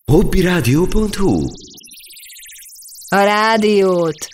Hobbiradio.hu. A rádiót.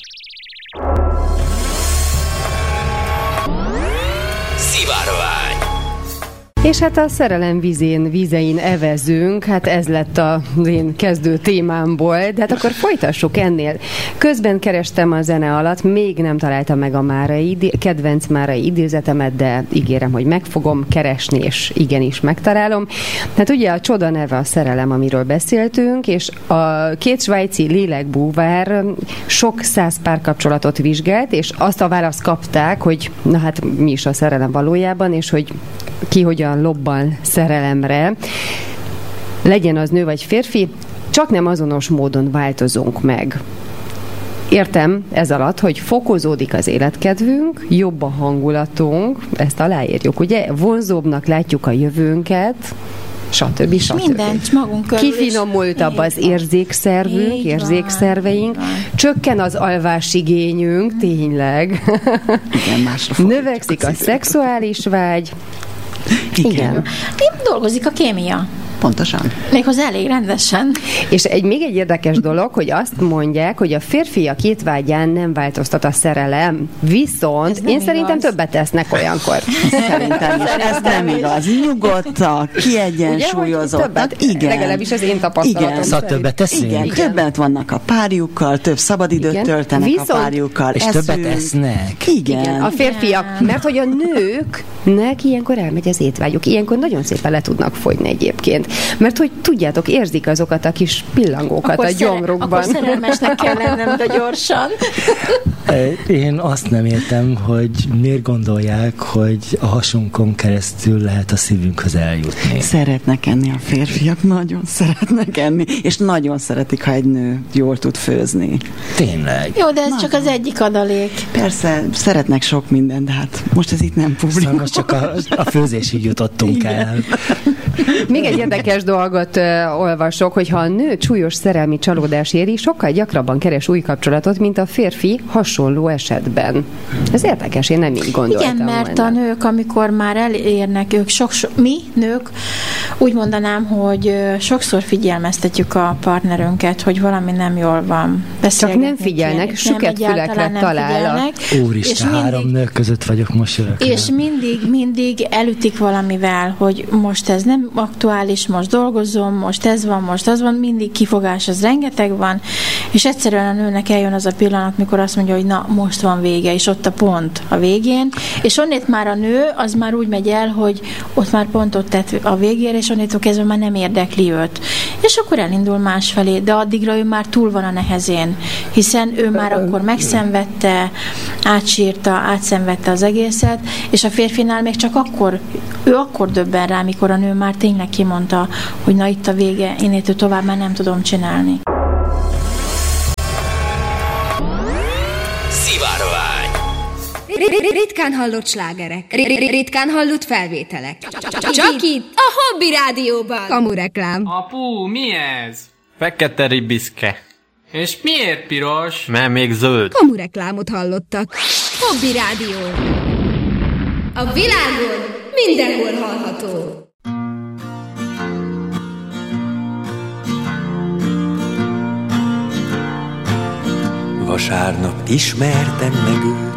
Szivárvány. És hát a szerelem vízein evezünk, hát ez lett az én kezdő témámból, de hát akkor folytassuk ennél. Közben kerestem a zene alatt, még nem találtam meg a kedvenc márai idézetemet, de ígérem, hogy meg fogom keresni, és igenis megtalálom. Hát ugye a csoda neve a szerelem, amiről beszéltünk, és a két svájci lélekbúvár sok száz párkapcsolatot vizsgált, és azt a választ kapták, hogy na hát mi is a szerelem valójában, és hogy ki hogyan lobban szerelemre, legyen az nő vagy férfi, csak nem azonos módon változunk meg. Értem ez alatt, hogy fokozódik az életkedvünk, jobb a hangulatunk, ezt aláírjuk, ugye? Vonzóbbnak látjuk a jövőnket, stb. Mindent magunk körül. Kifinomultabb az érzékszervünk, érzékszerveink, csökken az alvásigényünk, tényleg. Igen, növekszik a szexuális vágy. Igen. Dolgozik a kémia. Pontosan. Méghozzá elég rendesen. És még egy érdekes dolog, hogy azt mondják, hogy a férfiak étvágyán nem változtat a szerelem, viszont én szerintem többet tesznek olyankor. Szerintem is. Ez nem igaz. Nyugodtak, kiegyensúlyozottak. Igen. Legalábbis az én tapasztalatom. Szóval többet teszünk? Igen, többet vannak a párjukkal, több szabadidőt töltenek a párjukkal. És többet esznek. Igen. A férfiak, mert hogy a nőknek ilyenkor elmegy az étvágyuk. Ilyenkor nagyon szépen le tudnak fogyni egyébként. Mert hogy tudjátok, érzik azokat a kis pillangókat akkor a gyomrukban. Akkor szerelmesnek kell lennem, de gyorsan. Én azt nem értem, hogy miért gondolják, hogy a hasunkon keresztül lehet a szívünkhöz eljutni. Szeretnek enni a férfiak, nagyon szeretnek enni, és nagyon szeretik, ha egy nő jól tud főzni. Tényleg. Jó, de ez csak az egyik adalék. Persze, szeretnek sok mindent, de hát most ez itt nem publikus. Szóval most csak a főzésig jutottunk el. Még egy érdekes dolgot olvasok, hogy ha a nő súlyos szerelmi csalódás éri, sokkal gyakrabban keres új kapcsolatot, mint a férfi hasonló esetben. Ez érdekes, én nem így gondoltam. Igen, mert a nők, amikor már elérnek, mi nők, úgy mondanám, hogy sokszor figyelmeztetjük a partnerünket, hogy valami nem jól van. Csak nem figyelnek, süket fülekre találnak. Úristen, 3 nő között vagyok most örökre. És mindig elütik valamivel, hogy most ez nem aktuális, most dolgozom, most ez van, most az van, mindig kifogás, az rengeteg van, és egyszerűen a nőnek eljön az a pillanat, mikor azt mondja, hogy na, most van vége, és ott a pont a végén, és onnét már a nő, az már úgy megy el, hogy ott már pontot tett a végére, és onnétól kezdve már nem érdekli őt. És akkor elindul másfelé, de addigra ő már túl van a nehezén, hiszen ő már akkor megszenvedte, átsírta, átszenvedte az egészet, és a férfinál még csak akkor döbben rá, mikor a nő már tényleg kimondta, hogy na itt a vége, innétől tovább már nem tudom csinálni. Szivárvány. Ritkán hallott slágerek, ritkán hallott felvételek. Csak itt, a Hobby Rádióban. Kamureklám. Apu, mi ez? Fekete ribiszke. És miért piros? Mert még zöld. Kamureklámot hallottak. Hobby Rádió. A világon mindenhol hallható. Vasárnap ismertem meg őt,